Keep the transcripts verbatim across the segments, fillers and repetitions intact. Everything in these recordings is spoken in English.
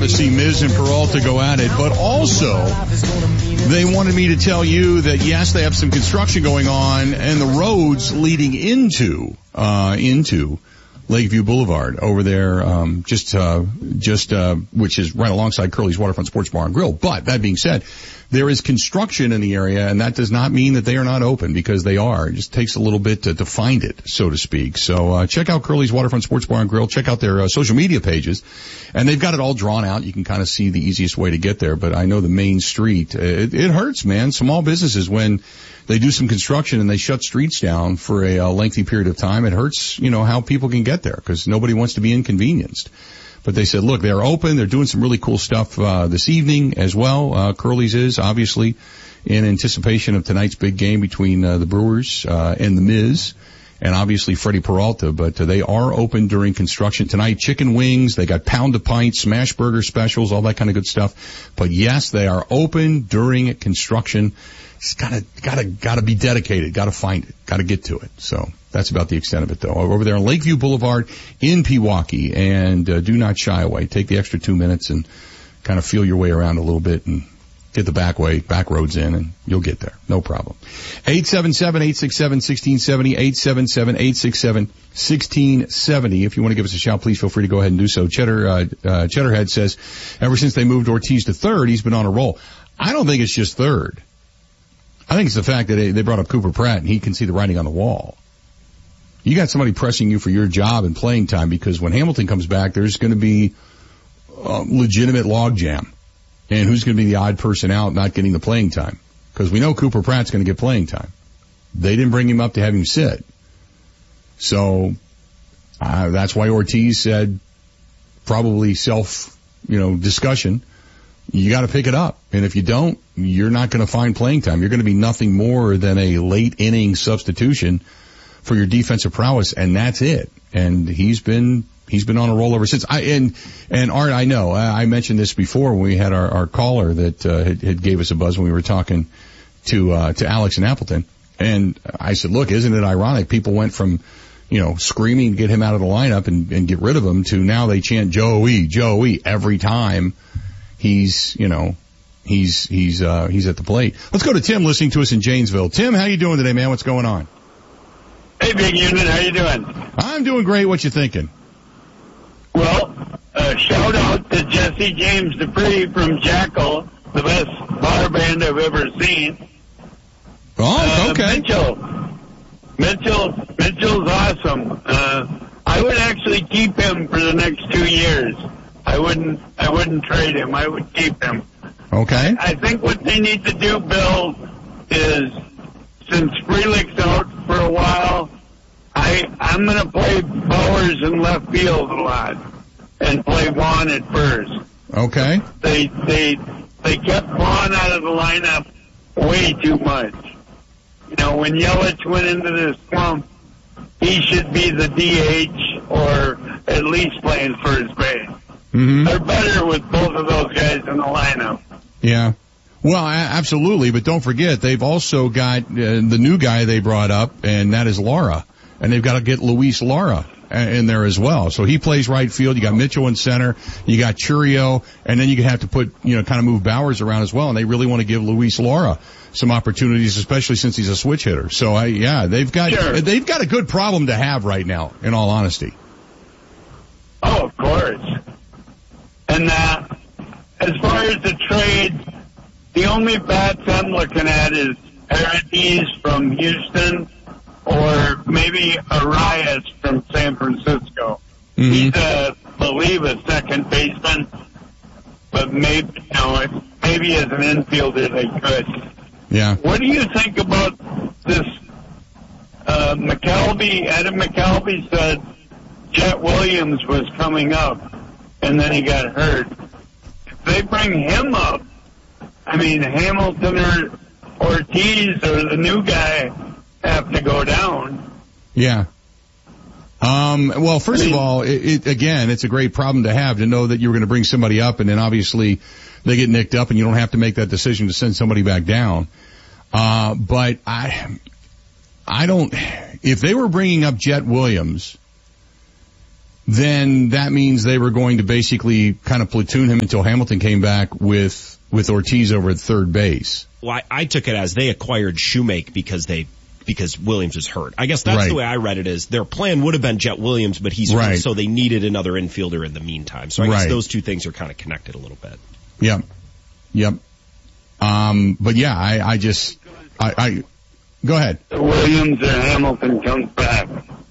to see Miz and Peralta go at it, but also they wanted me to tell you that yes, they have some construction going on, and the roads leading into uh into Lakeview Boulevard over there, um, just, uh, just, uh, which is right alongside Curly's Waterfront Sports Bar and Grill. But that being said, there is construction in the area, and that does not mean that they are not open, because they are. It just takes a little bit to, to find it, so to speak. So, uh, check out Curly's Waterfront Sports Bar and Grill. Check out their uh, social media pages. And they've got it all drawn out. You can kind of see the easiest way to get there. But I know the main street, it, it hurts, man. Small businesses, when they do some construction and they shut streets down for a, a lengthy period of time, it hurts, you know, how people can get there, because nobody wants to be inconvenienced. But they said, look, they're open. They're doing some really cool stuff uh this evening as well. Uh Curly's is, obviously, in anticipation of tonight's big game between uh, the Brewers uh and the Miz, and obviously Freddie Peralta. But uh, they are open during construction tonight. Chicken wings, they got pound a pint, smash burger specials, all that kind of good stuff. But yes, they are open during construction. It's gotta, gotta, gotta be dedicated. Gotta find it. Gotta get to it. So that's about the extent of it, though. Over there on Lakeview Boulevard in Pewaukee, and uh, do not shy away. Take the extra two minutes and kind of feel your way around a little bit and get the back way, back roads in, and you'll get there. No problem. eight seven seven, eight six seven, one six seven zero, eight seven seven, eight six seven, one six seven zero. If you want to give us a shout, please feel free to go ahead and do so. Cheddar, uh, uh, Cheddarhead says, ever since they moved Ortiz to third, he's been on a roll. I don't think it's just third. I think it's the fact that they, they brought up Cooper Pratt, and he can see the writing on the wall. You got somebody pressing you for your job and playing time, because when Hamilton comes back, there's going to be a legitimate logjam. And who's going to be the odd person out not getting the playing time? Because we know Cooper Pratt's going to get playing time. They didn't bring him up to have him sit. So uh, that's why Ortiz said, probably self, you know, discussion, you got to pick it up. And if you don't, you're not going to find playing time. You're going to be nothing more than a late inning substitution for your defensive prowess, and that's it. And he's been he's been on a roll ever since. I and and Art, I know I mentioned this before when we had our, our caller that uh, had, had gave us a buzz when we were talking to uh, to Alex in Appleton, and I said, look, isn't it ironic? People went from, you know, screaming to get him out of the lineup and, and get rid of him to now they chant Joey, Joey every time he's, you know, he's he's uh he's at the plate. Let's go to Tim, listening to us in Janesville. Tim, how you doing today, man? What's going on? Hey, Big Unit, how you doing? I'm doing great. What you thinking? Well, uh, shout out to Jesse James Dupree from Jackal, the best bar band I've ever seen. Oh, okay. Uh, Mitchell, Mitchell, Mitchell's awesome. Uh, I would actually keep him for the next two years. I wouldn't, I wouldn't trade him. I would keep him. Okay. I think what they need to do, Bill, is since Frelick's out for a while, I, I'm going to play Bowers in left field a lot and play Vaughn at first. Okay. They, they, they kept Vaughn out of the lineup way too much. You know, when Yelich went into this slump, he should be the D H or at least playing first base. Mm-hmm. They're better with both of those guys in the lineup. Yeah. Well, absolutely, but don't forget, they've also got uh, the new guy they brought up, and that is Lara. And they've got to get Luis Lara in there as well. So he plays right field. You got Mitchell in center. You got Churio, and then you have to put, you know, kind of move Bowers around as well. And they really want to give Luis Lara some opportunities, especially since he's a switch hitter. So, I, yeah, they've got sure. they've got a good problem to have right now, in all honesty. Oh, of course. And uh, as far as the trade, the only bats I'm looking at is Paradis from Houston or maybe Arias from San Francisco. Mm-hmm. He's, uh, I believe, a second baseman, but maybe, you know, maybe as an infielder they could. Yeah. What do you think about this? Uh, McKelvey, Adam McKelvey said Jet Williams was coming up, and then he got hurt. If they bring him up, I mean, Hamilton or Ortiz or the new guy have to go down. Yeah. Um, well, first I mean, of all, it, it, again, it's a great problem to have, to know that you're going to bring somebody up and then obviously they get nicked up and you don't have to make that decision to send somebody back down. Uh, but I, I don't, if they were bringing up Jet Williams, then that means they were going to basically kind of platoon him until Hamilton came back with with Ortiz over at third base. Well, I, I took it as they acquired Shoemake because they because Williams was hurt. I guess that's right. the way I read it. Is their plan would have been Jet Williams, but he's right. hurt, so they needed another infielder in the meantime. So I guess right. those two things are kind of connected a little bit. Yep, yep. Um, but yeah, I, I just I, I go ahead. Williams or Hamilton comes back.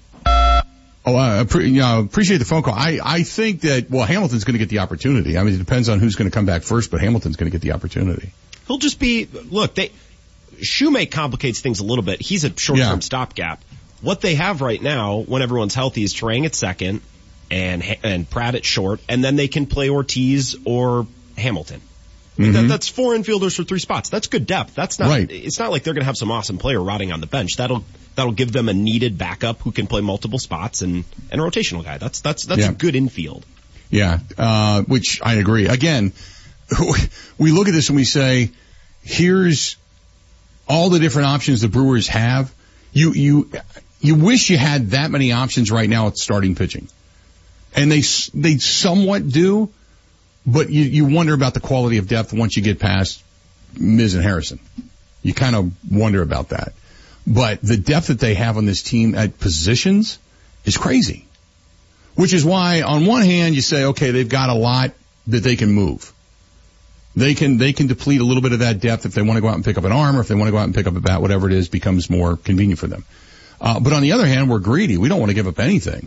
Oh, I uh, you know, appreciate the phone call. I, I think that, well, Hamilton's going to get the opportunity. I mean, it depends on who's going to come back first, but Hamilton's going to get the opportunity. He'll just be, look, they, Shoemake complicates things a little bit. He's a short-term yeah. stopgap. What they have right now, when everyone's healthy, is Turang at second and, and Pratt at short, and then they can play Ortiz or Hamilton. Mm-hmm. That, that's four infielders for three spots. That's good depth. That's not, right. It's not like they're going to have some awesome player rotting on the bench. That'll, that'll give them a needed backup who can play multiple spots and, and a rotational guy. That's, that's, that's yeah. a good infield. Yeah, uh, which I agree. Again, we look at this and we say, here's all the different options the Brewers have. You, you, you wish you had that many options right now at starting pitching. And they, they somewhat do, but you, you wonder about the quality of depth once you get past Miz and Harrison. You kind of wonder about that. But the depth that they have on this team at positions is crazy. Which is why, on one hand, you say, okay, they've got a lot that they can move. They can, they can deplete a little bit of that depth if they want to go out and pick up an arm, or if they want to go out and pick up a bat, whatever it is becomes more convenient for them. Uh, but on the other hand, we're greedy. We don't want to give up anything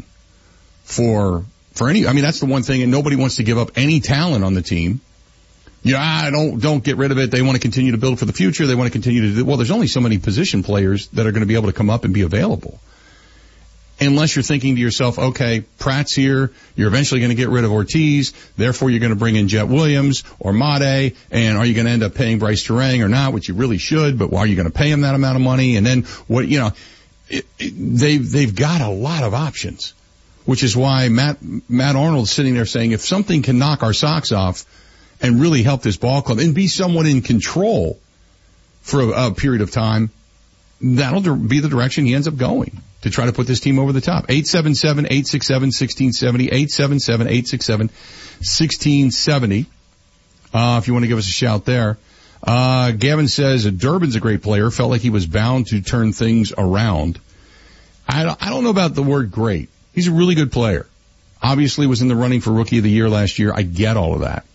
for, for any, I mean, that's the one thing, and nobody wants to give up any talent on the team. Yeah, I don't, don't get rid of it. They want to continue to build for the future. They want to continue to do, well, there's only so many position players that are going to be able to come up and be available. Unless you're thinking to yourself, okay, Pratt's here, you're eventually going to get rid of Ortiz, therefore you're going to bring in Jet Williams or Made, and are you going to end up paying Bryce Turang or not, which you really should, but why are you going to pay him that amount of money? And then what, you know, it, it, they've, they've got a lot of options, which is why Matt, Matt Arnold's sitting there saying, if something can knock our socks off and really help this ball club and be somewhat in control for a, a period of time, that'll be the direction he ends up going to try to put this team over the top. eight seven seven, eight six seven, one six seven zero, eight seven seven, eight six seven, one six seven zero. Uh, if you want to give us a shout there. Uh, Gavin says, Durbin's a great player, felt like he was bound to turn things around. I don't, I don't know about the word great. He's a really good player. Obviously was in the running for Rookie of the Year last year. I get all of that.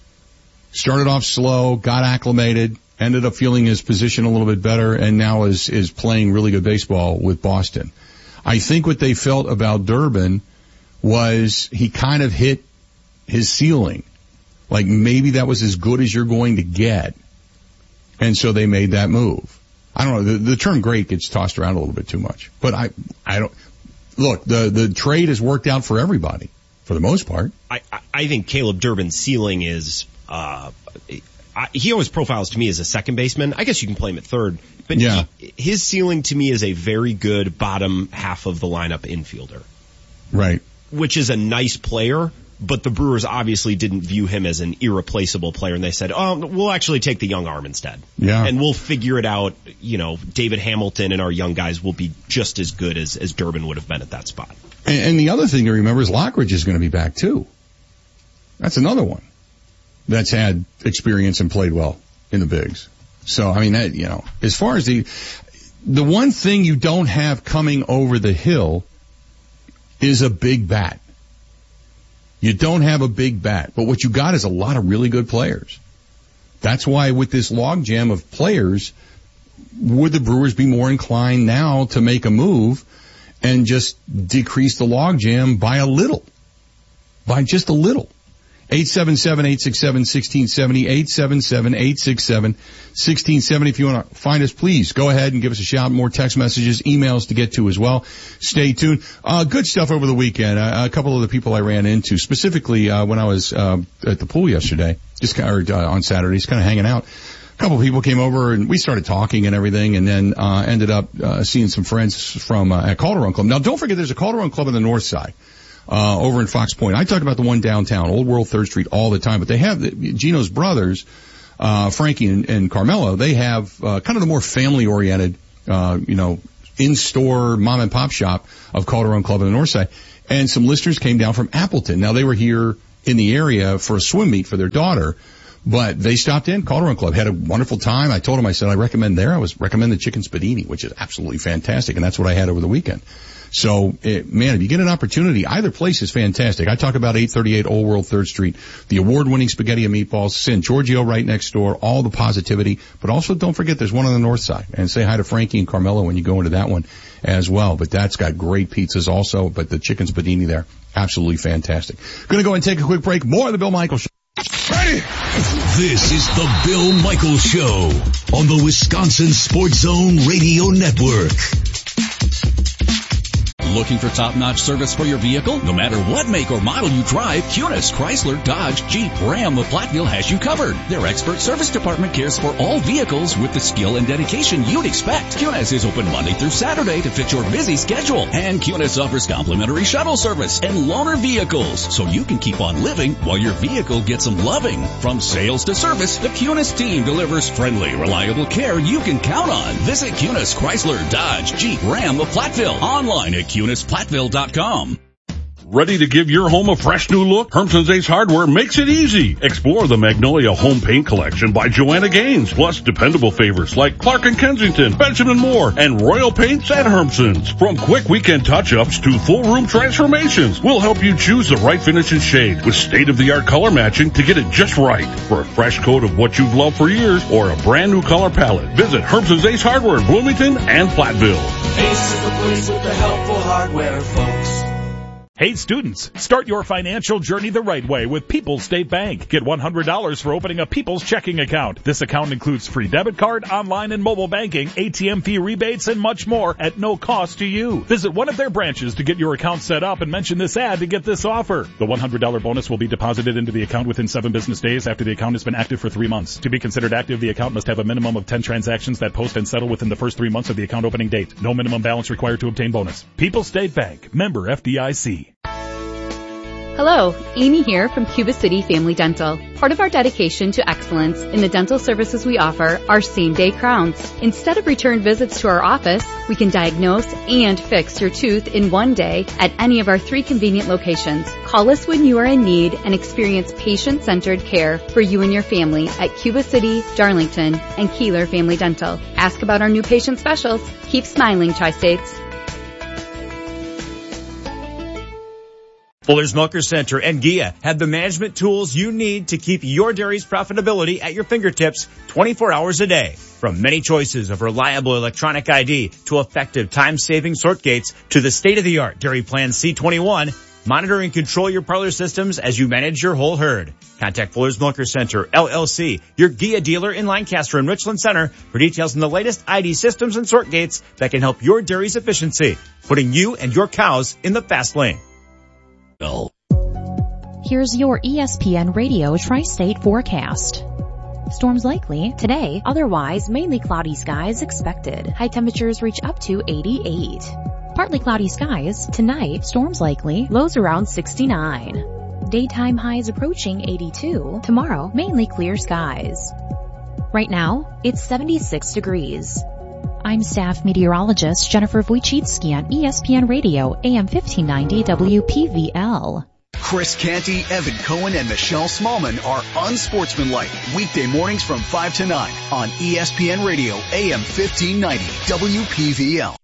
Started off slow, got acclimated, ended up feeling his position a little bit better, and now is, is playing really good baseball with Boston. I think what they felt about Durbin was he kind of hit his ceiling. Like maybe that was as good as you're going to get. And so they made that move. I don't know, the, the term great gets tossed around a little bit too much. But I, I don't, look, the, the trade has worked out for everybody, for the most part. I, I think Caleb Durbin's ceiling is, uh, I, he always profiles to me as a second baseman. I guess you can play him at third, but yeah. he, his ceiling to me is a very good bottom half of the lineup infielder. Right. Which is a nice player, but the Brewers obviously didn't view him as an irreplaceable player, and they said, oh, we'll actually take the young arm instead. Yeah. And we'll figure it out. You know, David Hamilton and our young guys will be just as good as, as Durbin would have been at that spot. And, and the other thing to remember is Lockridge is going to be back too. That's another one that's had experience and played well in the bigs. So, I mean, that, you know, as far as the, the one thing you don't have coming over the hill is a big bat. You don't have a big bat, but what you got is a lot of really good players. That's why with this logjam of players, would the Brewers be more inclined now to make a move and just decrease the logjam by a little, by just a little? eight seven seven, eight six seven, one six seven zero, eight seven seven, eight six seven, one six seven zero. If you want to find us, please go ahead and give us a shout. More text messages, emails to get to as well. Stay tuned. Uh, good stuff over the weekend. Uh, a couple of the people I ran into, specifically uh, when I was uh, at the pool yesterday, just kind of, or, uh, on Saturday, just kind of hanging out. A couple of people came over and we started talking and everything, and then uh, ended up uh, seeing some friends from uh, at Calderon Club. Now, don't forget, there's a Calderon Club on the north side. Uh, over in Fox Point. I talk about the one downtown, Old World Third Street, all the time, but they have the, Gino's brothers, uh, Frankie and, and Carmelo, they have, uh, kind of the more family oriented, uh, you know, in-store mom and pop shop of Calderon Club on the north side. and some listeners came down from Appleton. Now, they were here in the area for a swim meet for their daughter, but they stopped in, Calderon Club, had a wonderful time. I told them, I said, I recommend there. I was recommend the chicken spadini, which is absolutely fantastic, and that's what I had over the weekend. So, it, man, if you get an opportunity, either place is fantastic. I talk about eight thirty-eight Old World third Street, the award-winning spaghetti and meatballs, San Giorgio right next door, all the positivity. But also don't forget there's one on the north side. And say hi to Frankie and Carmelo when you go into that one as well. But that's got great pizzas also. But the chicken spadini there, absolutely fantastic. Gonna go and take a quick break. More of the Bill Michaels Show. Ready? This is the Bill Michaels Show on the Wisconsin Sports Zone Radio Network. Looking for top-notch service for your vehicle? No matter what make or model you drive, Kunis, Chrysler, Dodge, Jeep, Ram of Platteville has you covered. Their expert service department cares for all vehicles with the skill and dedication you'd expect. Kunis is open Monday through Saturday to fit your busy schedule. And Kunis offers complimentary shuttle service and loaner vehicles, so you can keep on living while your vehicle gets some loving. From sales to service, the Kunis team delivers friendly, reliable care you can count on. Visit Kunis, Chrysler, Dodge, Jeep, Ram of Platteville. Online at Kunis Platteville dot com. Ready to give your home a fresh new look? Hermson's Ace Hardware makes it easy. Explore the Magnolia Home Paint Collection by Joanna Gaines, plus dependable favorites like Clark and Kensington, Benjamin Moore, and Royal Paints at Hermson's. From quick weekend touch-ups to full room transformations, we'll help you choose the right finish and shade with state-of-the-art color matching to get it just right. For a fresh coat of what you've loved for years or a brand new color palette, visit Hermson's Ace Hardware in Bloomington and Platteville. Ace is the place with the helpful hardware, folks. Hey students, start your financial journey the right way with People's State Bank. Get one hundred dollars for opening a People's checking account. This account includes free debit card, online and mobile banking, A T M fee rebates, and much more at no cost to you. Visit one of their branches to get your account set up and mention this ad to get this offer. The one hundred dollars bonus will be deposited into the account within seven business days after the account has been active for three months. To be considered active, the account must have a minimum of ten transactions that post and settle within the first three months of the account opening date. No minimum balance required to obtain bonus. People's State Bank, member F D I C. Hello, Amy here from Cuba City Family Dental. Part of our dedication to excellence in the dental services we offer are same-day crowns. Instead of return visits to our office, we can diagnose and fix your tooth in one day at any of our three convenient locations. Call us when you are in need and experience patient-centered care for you and your family at Cuba City, Darlington, and Keeler Family Dental. Ask about our new patient specials. Keep smiling, Tri-States. Fuller's Milker Center and G I A have the management tools you need to keep your dairy's profitability at your fingertips twenty-four hours a day. From many choices of reliable electronic I D to effective time-saving sort gates to the state-of-the-art Dairy Plan C twenty-one, monitor and control your parlor systems as you manage your whole herd. Contact Fuller's Milker Center, L L C, your G I A dealer in Lancaster and Richland Center for details on the latest I D systems and sort gates that can help your dairy's efficiency, putting you and your cows in the fast lane. Here's your E S P N Radio Tri-State forecast. Storms likely today, otherwise mainly cloudy skies expected. High temperatures reach up to eighty-eight. Partly cloudy skies tonight, storms likely, lows around sixty-nine. Daytime highs approaching eighty-two. Tomorrow, mainly clear skies. Right now, it's seventy-six degrees. I'm staff meteorologist Jennifer Wojcicki on E S P N Radio, A M fifteen ninety W P V L. Chris Canty, Evan Cohen, and Michelle Smallman are Unsportsmanlike. Weekday mornings from five to nine on E S P N Radio, A M fifteen ninety W P V L.